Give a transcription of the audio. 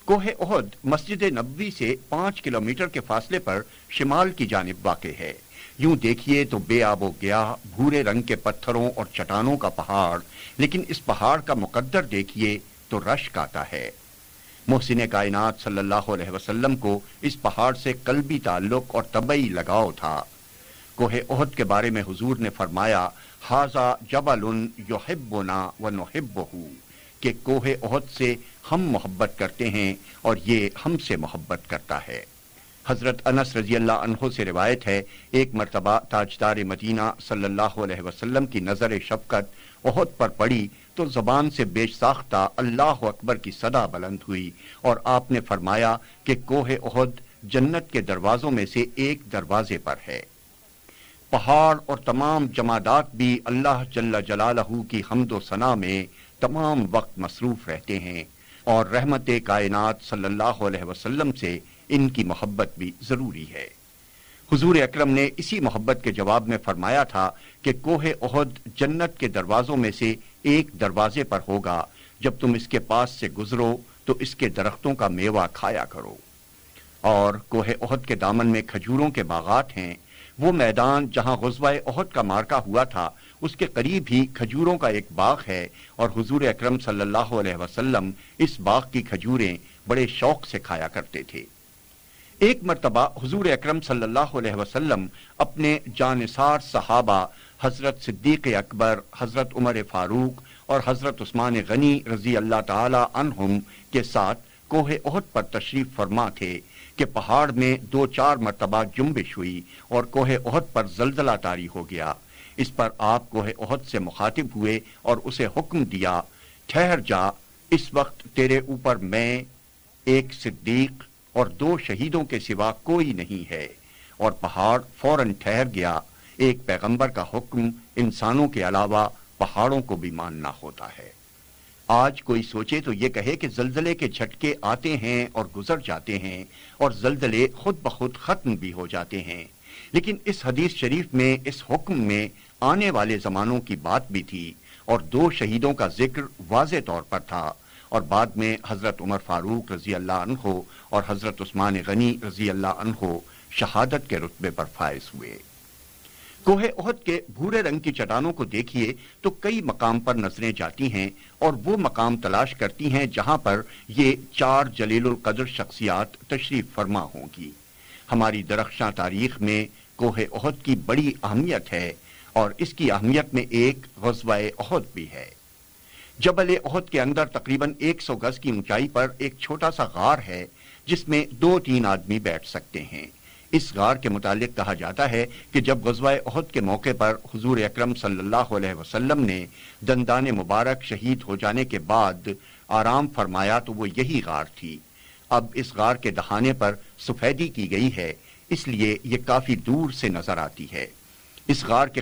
کوہ احد مسجد نبوی سے 5 کلومیٹر کے فاصلے پر شمال کی جانب واقع ہے۔ یوں دیکھیے تو بے آب و گیاہ بھورے رنگ کے پتھروں اور چٹانوں کا پہاڑ، لیکن اس پہاڑ کا مقدر دیکھیے تو رشک آتا ہے۔ محسن کائنات صلی اللہ علیہ وسلم کو اس پہاڑ سے قلبی تعلق اور طبعی لگاؤ تھا۔ کوہ احد کے بارے میں حضور نے فرمایا، ھذا جبل یحبنا ونحبہ، کہ کوہ احد سے ہم محبت کرتے ہیں اور یہ ہم سے محبت کرتا ہے۔ حضرت انس رضی اللہ عنہ سے روایت ہے، ایک مرتبہ تاجدار مدینہ صلی اللہ علیہ وسلم کی نظر شفقت احد پر پڑی تو زبان سے بے ساختہ اللہ اکبر کی صدا بلند ہوئی، اور آپ نے فرمایا کہ کوہ احد جنت کے دروازوں میں سے ایک دروازے پر ہے۔ پہاڑ اور تمام جمادات بھی اللہ جل جلالہ کی حمد و ثنا میں تمام وقت مصروف رہتے ہیں، اور رحمت کائنات صلی اللہ علیہ وسلم سے ان کی محبت بھی ضروری ہے۔ حضور اکرم نے اسی محبت کے جواب میں فرمایا تھا کہ کوہ احد جنت کے دروازوں میں سے ایک دروازے پر ہوگا، جب تم اس کے پاس سے گزرو تو اس کے درختوں کا میوہ کھایا کرو۔ اور کوہ احد کے دامن میں کھجوروں کے باغات ہیں۔ وہ میدان جہاں غزوہ احد کا معرکہ ہوا تھا، اس کے قریب ہی کھجوروں کا ایک باغ ہے، اور حضور اکرم صلی اللہ علیہ وسلم اس باغ کی کھجوریں بڑے شوق سے کھایا کرتے تھے۔ ایک مرتبہ حضور اکرم صلی اللہ علیہ وسلم اپنے جانثار صحابہ حضرت صدیق اکبر، حضرت عمر فاروق اور حضرت عثمان غنی رضی اللہ تعالی عنہم کے ساتھ کوہ احد پر تشریف فرما تھے کہ پہاڑ میں 2-4 مرتبہ جنبش ہوئی اور کوہ احد پر زلزلہ طاری ہو گیا۔ اس پر آپ کوہ احد سے مخاطب ہوئے اور اسے حکم دیا، ٹھہر جا، اس وقت تیرے اوپر میں، ایک صدیق اور 2 شہیدوں کے سوا کوئی نہیں ہے۔ اور پہاڑ فوراً ٹھہر گیا۔ ایک پیغمبر کا حکم انسانوں کے علاوہ پہاڑوں کو بھی ماننا ہوتا ہے۔ آج کوئی سوچے تو یہ کہے کہ زلزلے کے جھٹکے آتے ہیں اور گزر جاتے ہیں، اور زلزلے خود بخود ختم بھی ہو جاتے ہیں، لیکن اس حدیث شریف میں اس حکم میں آنے والے زمانوں کی بات بھی تھی، اور 2 شہیدوں کا ذکر واضح طور پر تھا، اور بعد میں حضرت عمر فاروق رضی اللہ عنہ اور حضرت عثمان غنی رضی اللہ عنہ شہادت کے رتبے پر فائز ہوئے۔ کوہ احد کے بھورے رنگ کی چٹانوں کو دیکھیے تو کئی مقام پر نظریں جاتی ہیں، اور وہ مقام تلاش کرتی ہیں جہاں پر یہ 4 جلیل القدر شخصیات تشریف فرما ہوں گی۔ ہماری درخشاں تاریخ میں کوہ احد کی بڑی اہمیت ہے، اور اس کی اہمیت میں ایک غزوہ احد بھی ہے۔ جبل احد کے اندر تقریباً 100 گز کی اونچائی پر ایک چھوٹا سا غار ہے، جس میں 2-3 آدمی بیٹھ سکتے ہیں۔ اس غار کے متعلق کہا جاتا ہے کہ جب غزوہ احد کے موقع پر حضور اکرم صلی اللہ علیہ وسلم نے دندان مبارک شہید ہو جانے کے بعد آرام فرمایا تو وہ یہی غار تھی۔ اب اس غار کے دہانے پر سفیدی کی گئی ہے، اس لیے یہ کافی دور سے نظر آتی ہے۔ اس غار کے